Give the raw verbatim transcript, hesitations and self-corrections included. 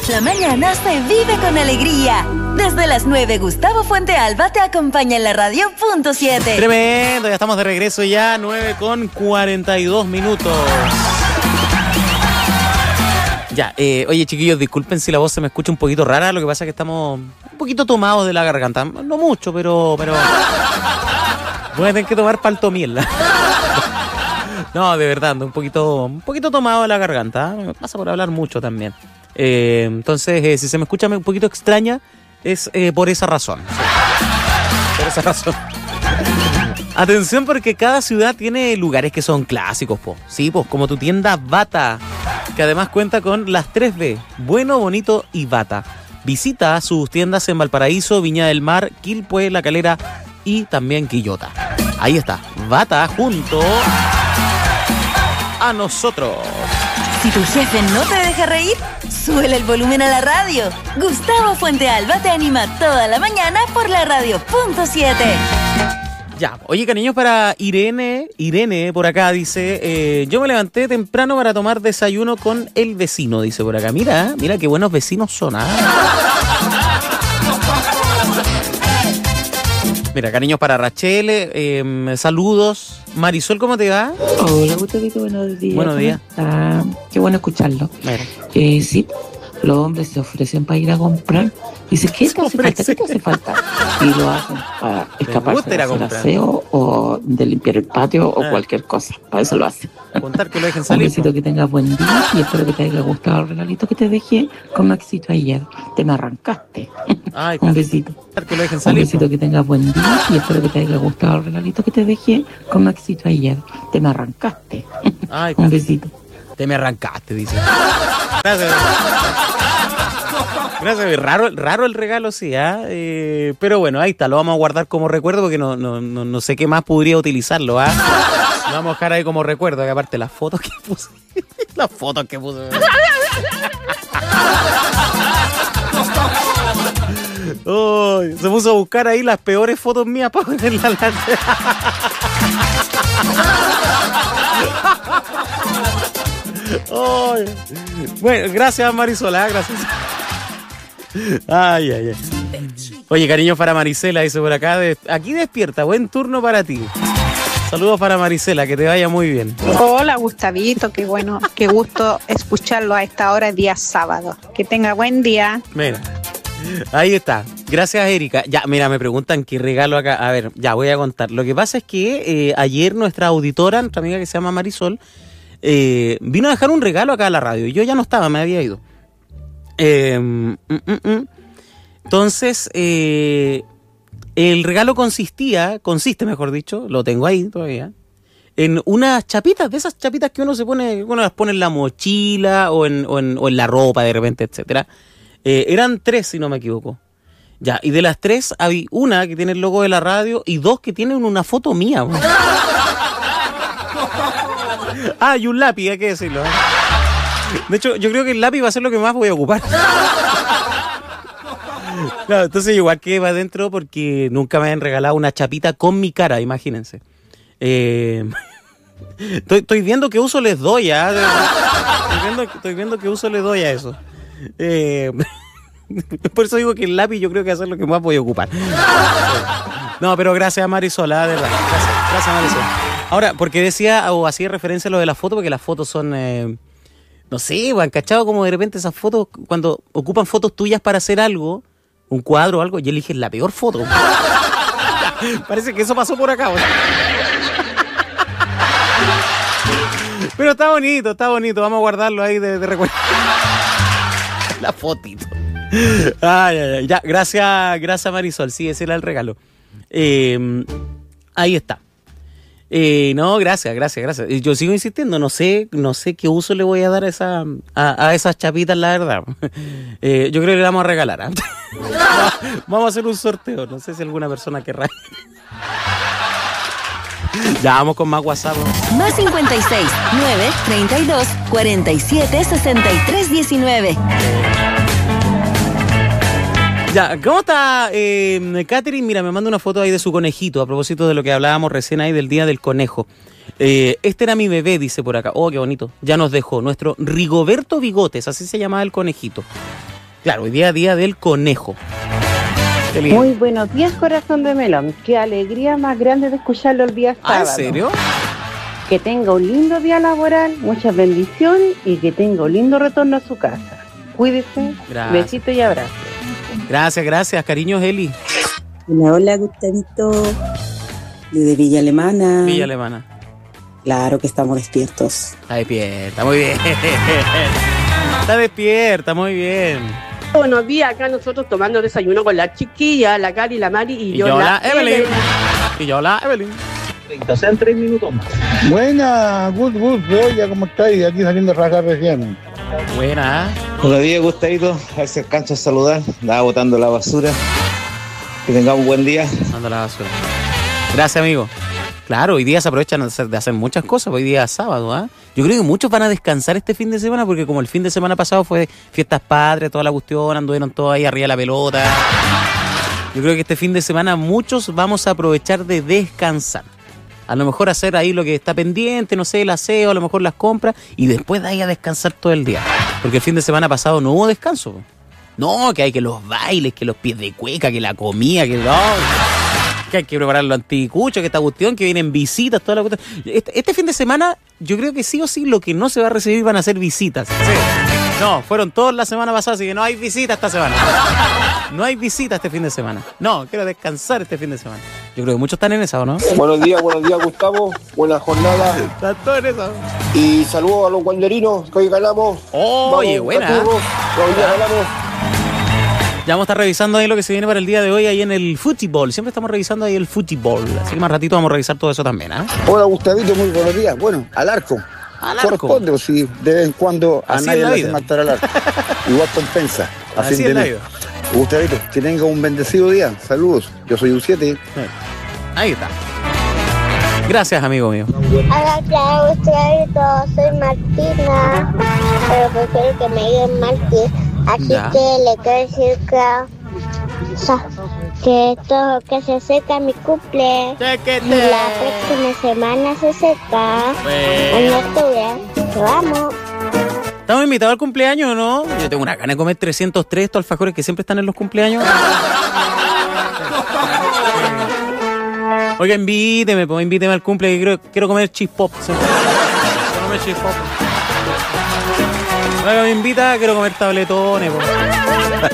La mañana se vive con alegría. Desde las nueve, Gustavo Fuente Alba te acompaña en la radio punto siete. Tremendo, ya estamos de regreso ya, nueve con cuarenta y dos minutos. Ya, eh, oye chiquillos, disculpen si la voz se me escucha un poquito rara, lo que pasa es que estamos un poquito tomados de la garganta, no mucho, pero... pero... voy a tener que tomar paltomiel. No, de verdad, ando un poquito, un poquito tomado de la garganta, me pasa por hablar mucho también. Eh, entonces, eh, si se me escucha un poquito extraña, es eh, por esa razón. Sí, por esa razón. Atención porque cada ciudad tiene lugares que son clásicos, po. Sí, pues como tu tienda Bata, que además cuenta con las tres B, bueno, bonito y Bata. Visita sus tiendas en Valparaíso, Viña del Mar, Quilpué, La Calera y también Quillota. Ahí está, Bata junto a nosotros. Si tu jefe no te deja reír, súbele el volumen a la radio. Gustavo Fuente Alba te anima toda la mañana por la radio punto siete. Ya, oye cariños, para Irene, Irene por acá dice, eh, yo me levanté temprano para tomar desayuno con el vecino, dice por acá. Mira, mira qué buenos vecinos son, ¿ah? Mira, cariños para Rachel, eh, saludos. Marisol, ¿cómo te va? Hola, Gustavito, buenos días. Buenos días. Ah, qué bueno escucharlo. Eh, sí, los hombres se ofrecen para ir a comprar. Dice, ¿qué te hace falta? ¿Qué te hace falta? Y lo hacen para escaparse de hacer aseo o de limpiar el patio o ah. cualquier cosa. Para eso lo hacen. Contar que lo dejen salir. Un besito, que tengas buen día y espero que te haya gustado el regalito que te dejé con Maxito ayer. Te me arrancaste. Ay, un besito. Que lo dejen salir. Un besito, que tengas buen día y espero que te haya gustado el regalito que te dejé con Maxito ayer. Te me arrancaste. Ay, un besito. Te me arrancaste, dice. Gracias. Gracias, raro, raro el regalo, sí, ¿eh? Eh, pero bueno, ahí está, lo vamos a guardar como recuerdo porque no, no, no, no sé qué más podría utilizarlo, ¿ah? ¿eh? Lo vamos a dejar ahí como recuerdo, que aparte las fotos que puse. Las fotos que puse. Oh, se puso a buscar ahí las peores fotos mías para ponerlas delante. Oh, bueno, gracias Marisola, gracias. Ay, ay, ay. Oye, cariño para Marisela, dice por acá. De, aquí despierta, buen turno para ti. Saludos para Marisela, que te vaya muy bien. Hola, Gustavito, qué bueno, qué gusto escucharlo a esta hora, día sábado. Que tenga buen día. Mira, ahí está. Gracias, Erika. Ya, mira, me preguntan qué regalo acá. A ver, ya voy a contar. Lo que pasa es que eh, ayer nuestra auditora, nuestra amiga que se llama Marisol, eh, vino a dejar un regalo acá a la radio. Yo ya no estaba, me había ido. Eh, mm, mm, mm. Entonces, eh, el regalo consistía, consiste mejor dicho, lo tengo ahí todavía, en unas chapitas, de esas chapitas que uno se pone, uno las pone en la mochila o en, o en, o en la ropa de repente, etcétera. Eh, eran tres, si no me equivoco. Ya, y de las tres hay una que tiene el logo de la radio y dos que tienen una foto mía. Ah, y un lápiz, hay que decirlo, ¿eh? De hecho, yo creo que el lápiz va a ser lo que más voy a ocupar. Claro, entonces igual que va adentro porque nunca me han regalado una chapita con mi cara, imagínense. Eh, estoy, estoy viendo qué uso les doy, ¿eh? Estoy viendo, estoy viendo qué uso les doy a eso. Eh, por eso digo que el lápiz yo creo que va a ser lo que más voy a ocupar. No, pero gracias Marisol, ¿eh? De verdad. Gracias, gracias Marisol. Ahora, porque decía o hacía referencia a lo de las fotos, porque las fotos son... Eh, no sé, han cachado como de repente esas fotos, cuando ocupan fotos tuyas para hacer algo, un cuadro o algo, y eliges la peor foto. Parece que eso pasó por acá, ¿no? Pero está bonito, está bonito, vamos a guardarlo ahí de, de recuerdo. La fotito. Ay, ay, ay. Ya, gracias, gracias Marisol, sí, ese era el regalo. Eh, ahí está. Eh, no, gracias, gracias, gracias. Yo sigo insistiendo, no sé, no sé qué uso le voy a dar a, esa, a, a esas chapitas, la verdad. Eh, yo creo que le vamos a regalar. ¿eh? Vamos a hacer un sorteo, no sé si alguna persona querrá. Ya vamos con más WhatsApp. Más cincuenta y seis, nueve, treinta y dos, cuarenta y siete, sesenta y tres, diecinueve. Ya, ¿cómo está eh, Catherine? Mira, me manda una foto ahí de su conejito, a propósito de lo que hablábamos recién ahí del Día del Conejo. Eh, este era mi bebé, dice por acá. Oh, qué bonito. Ya nos dejó nuestro Rigoberto Bigotes, así se llamaba el conejito. Claro, hoy día día del conejo. Muy buenos días, corazón de melón. Qué alegría más grande de escucharlo el día sábado. ¿Ah, en serio? Que tenga un lindo día laboral, muchas bendiciones y que tenga un lindo retorno a su casa. Cuídese, gracias. Besito y abrazo. Gracias, gracias, cariños, Eli. Hola, hola, Gustavito. Desde Villa Alemana. Villa Alemana. Claro que estamos despiertos. Está despierta, muy bien. Está despierta, muy bien. Buenos días, acá nosotros tomando desayuno con la chiquilla, la Cari, la Mari y, y yo, yo, la, la Evelyn. Evelyn. Y yo, la Evelyn. Sean tres minutos más. Buena, good, good, Oye, ¿cómo estáis? Aquí saliendo a rajar recién. Buena. Buenos días, Gustavito. A ver si alcanzo a saludar. Andaba botando la basura. Que tengamos un buen día. Botando la basura. Gracias, amigo. Claro, hoy día se aprovechan de hacer, de hacer muchas cosas. Hoy día es sábado, ¿ah? ¿eh? Yo creo que muchos van a descansar este fin de semana porque como el fin de semana pasado fue fiestas patrias, toda la cuestión, anduvieron todos ahí arriba de la pelota. Yo creo que este fin de semana muchos vamos a aprovechar de descansar. A lo mejor hacer ahí lo que está pendiente, no sé, el aseo, a lo mejor las compras, y después de ahí a descansar todo el día. Porque el fin de semana pasado no hubo descanso. No, que hay que los bailes, que los pies de cueca, que la comida, que no, que hay que preparar los anticuchos, que esta cuestión, que vienen visitas, toda la cuestión. Este, este fin de semana, yo creo que sí o sí lo que no se va a recibir van a ser visitas. Sí. No, fueron todos la semana pasada, así que no hay visitas esta semana. No hay visitas este fin de semana. No, quiero descansar este fin de semana. Yo creo que muchos están en esa, ¿o no? Buenos días, buenos días, Gustavo. Buena jornada. Están todos en esa. Y saludos a los guanderinos que hoy ganamos. Oye, Vamos, buena. Caturros, que hoy día ganamos. Ya vamos a estar revisando ahí lo que se viene para el día de hoy ahí en el fútbol. Siempre estamos revisando ahí el fútbol. Así que más ratito vamos a revisar todo eso también, ¿eh? Hola, Gustavito, muy buenos días. Bueno, al arco. Al arco. Corresponde, o si de vez en cuando a así nadie le hace matar al arco. Igual compensa. Así, así es la vida. Gustavito, que tenga un bendecido día. Saludos. Yo soy U siete. Ahí está. Gracias, amigo mío. Hola, claro, Gustavito. Soy Martina. Pero prefiero que me digan Martín. Así ya. Que le quiero decir que, o sea, que todo que se acerca mi cumple. Chequete. Y la próxima semana se acerca. En octubre. Que vamos. ¿Estamos invitados al cumpleaños o no? Yo tengo una gana de comer trescientos tres estos alfajores que siempre están en los cumpleaños. Oiga, invíteme, pues invíteme al cumple que quiero, quiero comer cheese pop. Quiero comer cheese pop. Oiga, me invita, quiero comer tabletones, pues.